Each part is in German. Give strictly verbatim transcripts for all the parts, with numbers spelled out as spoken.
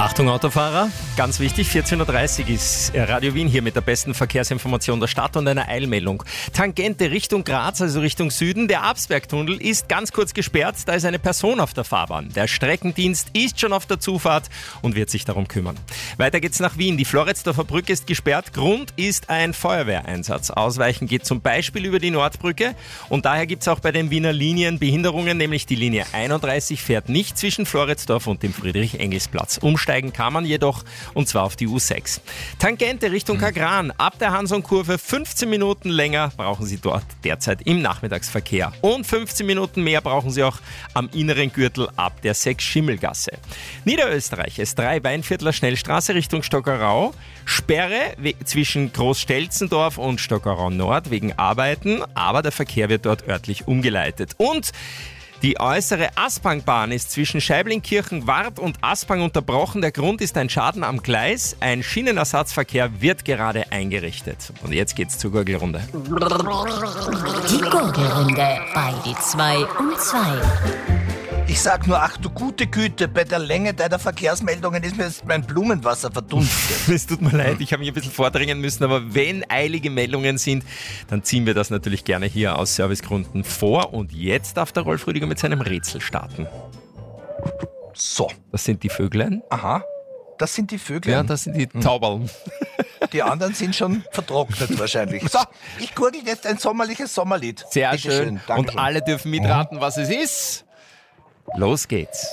Achtung Autofahrer, ganz wichtig, vierzehn Uhr dreißig ist Radio Wien hier mit der besten Verkehrsinformation der Stadt und einer Eilmeldung. Tangente Richtung Graz, also Richtung Süden, der Absbergtunnel ist ganz kurz gesperrt, da ist eine Person auf der Fahrbahn. Der Streckendienst ist schon auf der Zufahrt und wird sich darum kümmern. Weiter geht's nach Wien, die Floridsdorfer Brücke ist gesperrt, Grund ist ein Feuerwehreinsatz. Ausweichen geht zum Beispiel über die Nordbrücke und daher gibt's auch bei den Wiener Linien Behinderungen, nämlich die Linie einunddreißig fährt nicht zwischen Floridsdorf und dem Friedrich-Engels-Platz. Umsteigen kann man jedoch, und zwar auf die U sechs. Tangente Richtung Kagran, ab der Hanson-Kurve fünfzehn Minuten länger brauchen Sie dort derzeit im Nachmittagsverkehr. Und fünfzehn Minuten mehr brauchen Sie auch am inneren Gürtel ab der Sechs-Schimmelgasse. Niederösterreich, S drei Weinviertler Schnellstraße Richtung Stockerau, Sperre zwischen Großstelzendorf und Stockerau Nord wegen Arbeiten, aber der Verkehr wird dort örtlich umgeleitet. Und die äußere Aspangbahn ist zwischen Scheibling-Kirchen, Wart und Aspang unterbrochen. Der Grund ist ein Schaden am Gleis. Ein Schienenersatzverkehr wird gerade eingerichtet. Und jetzt geht's zur Gurgelrunde. Die Gurgelrunde bei die zwei um zwei. Ich sag nur, ach du gute Güte, bei der Länge deiner Verkehrsmeldungen ist mir jetzt mein Blumenwasser verdunstet. Es tut mir leid, ich habe mich ein bisschen vordringen müssen, aber wenn eilige Meldungen sind, dann ziehen wir das natürlich gerne hier aus Servicegründen vor. Und jetzt darf der Rolf Rüdiger mit seinem Rätsel starten. So. Das sind die Vöglein. Aha, das sind die Vöglein. Ja, das sind die Tauberln. Die anderen sind schon vertrocknet wahrscheinlich. So, ich gurgel jetzt ein sommerliches Sommerlied. Sehr Bitte schön. schön. Und alle dürfen mitraten, was es ist. Los geht's.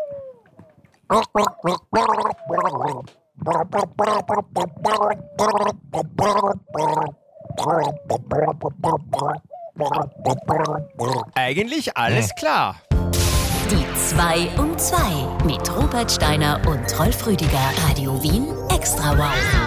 Eigentlich alles klar. Die zwei um zwei mit Robert Steiner und Rolf Rüdiger. Radio Wien Extra Wow.